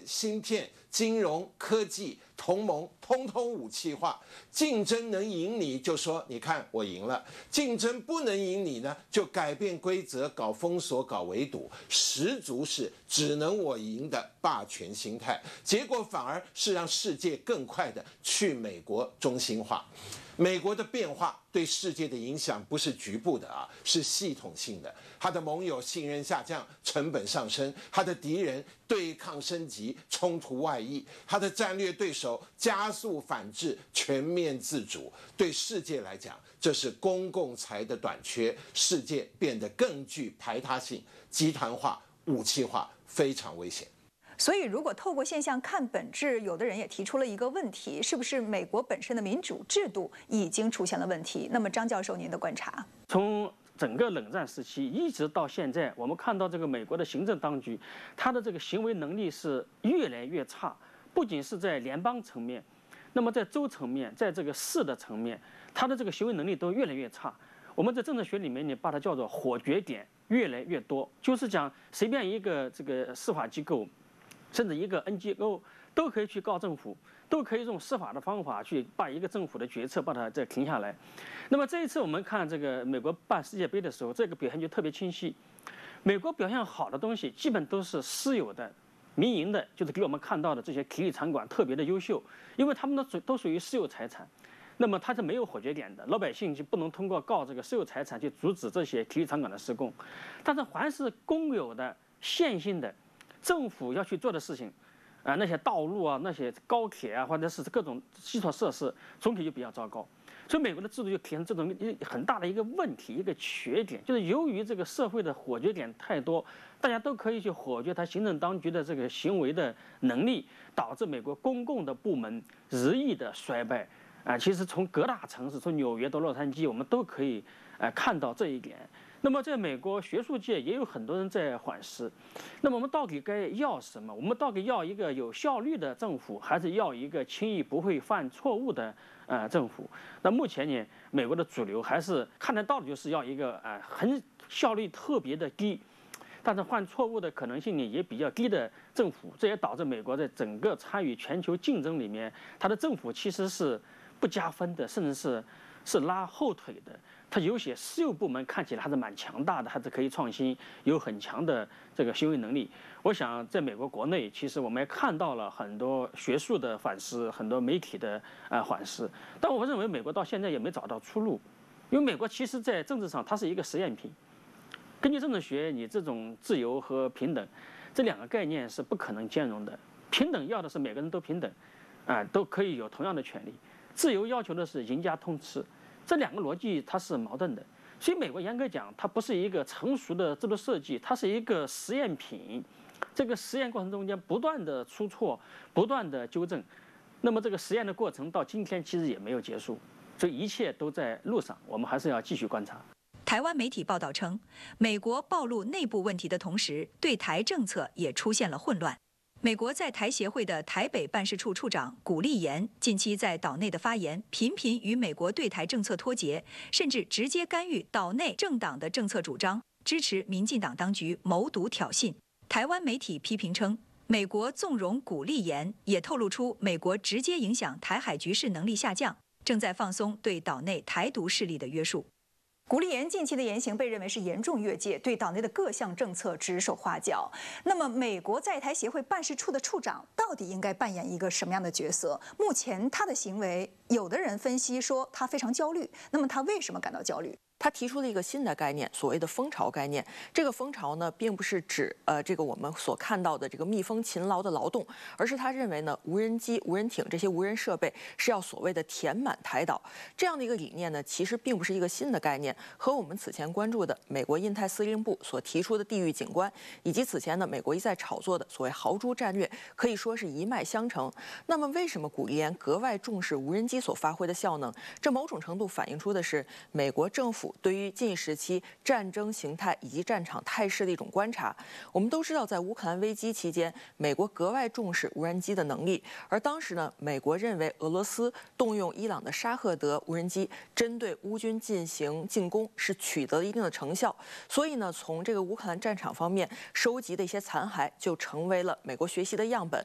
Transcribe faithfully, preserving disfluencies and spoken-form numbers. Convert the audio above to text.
芯片、金融、科技、同盟，通通武器化。竞争能赢你，就说你看我赢了；竞争不能赢你呢，就改变规则，搞封锁、搞围堵，十足是只能我赢的霸权心态。结果反而是让世界更快的去美国中心化。美国的变化对世界的影响不是局部的啊，是系统性的。他的盟友信任下降，成本上升；他的敌人对抗升级，冲突外溢；他的战略对手加速反制，全面自主。对世界来讲，这是公共财的短缺，世界变得更具排他性，集团化、武器化，非常危险。 所以，如果透过现象看本质，有的人也提出了一个问题：是不是美国本身的民主制度已经出现了问题？那么，张教授，您的观察？ 从整个冷战时期一直到现在，我们看到这个美国的行政当局，它的这个行为能力是越来越差，不仅是在联邦层面，那么在州层面，在这个市的层面，它的这个行为能力都越来越差。我们在政治学里面，你把它叫做火绝点越来越多，就是讲随便一个这个司法机构。甚至一个 N G O 都可以去告政府，都可以用司法的方法去把一个政府的决策把它再停下来。那么这一次我们看这个美国办世界杯的时候，这个表现就特别清晰。美国表现好的东西基本都是私有的、民营的，就是给我们看到的这些体育场馆特别的优秀，因为他们的都属于私有财产。那么它是没有火绝点的，老百姓就不能通过告这个私有财产去阻止这些体育场馆的施工。但是凡是公有的、线性的，政府要去做的事情，啊、呃，那些道路啊，那些高铁啊，或者是各种基础设施，总体就比较糟糕。所以美国的制度就体现这种很大的一个问题，一个缺点，就是由于这个社会的火绝点太多，大家都可以去火绝它行政当局的这个行为的能力，导致美国公共的部门日益的衰败。啊、呃，其实从各大城市，从纽约到洛杉矶，我们都可以呃看到这一点。那么，在美国学术界也有很多人在反思，那么我们到底该要什么？我们到底要一个有效率的政府，还是要一个轻易不会犯错误的呃政府？那目前呢，美国的主流还是看得到的就是要一个呃很效率特别的低，但是犯错误的可能性呢也比较低的政府。这也导致美国在整个参与全球竞争里面，它的政府其实是不加分的，甚至是是拉后腿的。它有些私有部门看起来还是蛮强大的，还是可以创新，有很强的这个行为能力。我想在美国国内，其实我们也看到了很多学术的反思，很多媒体的呃反思。但我认为美国到现在也没找到出路，因为美国其实在政治上它是一个实验品。根据政治学，你这种自由和平等这两个概念是不可能兼容的。平等要的是每个人都平等，啊、呃，都可以有同样的权利；自由要求的是赢家通吃。这两个逻辑它是矛盾的，所以美国严格讲，它不是一个成熟的制度设计，它是一个实验品。这个实验过程中间不断的出错，不断的纠正，那么这个实验的过程到今天其实也没有结束，所以一切都在路上，我们还是要继续观察。 台湾媒体报道称，美国暴露内部问题的同时，对台政策也出现了混乱。美国在台协会的台北办事处处长古立言近期在岛内的发言，频频与美国对台政策脱节，甚至直接干预岛内政党的政策主张，支持民进党当局谋独挑衅。台湾媒体批评称，美国纵容古立言，也透露出美国直接影响台海局势能力下降，正在放松对岛内台独势力的约束。古立言近期的言行被认为是严重越界，对岛内的各项政策指手画脚。那么，美国在台协会办事处的处长到底应该扮演一个什么样的角色？目前他的行为，有的人分析说他非常焦虑。那么他为什么感到焦虑？ 他提出了一个新的概念，所谓的蜂巢概念。这个蜂巢呢，并不是指呃这个我们所看到的这个蜜蜂勤劳的劳动，而是他认为呢，无人机、无人艇这些无人设备是要所谓的填满台岛。这样的一个理念呢，其实并不是一个新的概念，和我们此前关注的美国印太司令部所提出的地域景观，以及此前呢美国一再炒作的所谓豪猪战略，可以说是一脉相承。那么，为什么古立言格外重视无人机所发挥的效能？这某种程度反映出的是美国政府对于近时期战争形态以及战场态势的一种观察。我们都知道，在乌克兰危机期间，美国格外重视无人机的能力，而当时呢，美国认为俄罗斯动用伊朗的沙赫德无人机针对乌军进行进攻是取得了一定的成效，所以呢，从这个乌克兰战场方面收集的一些残骸就成为了美国学习的样本。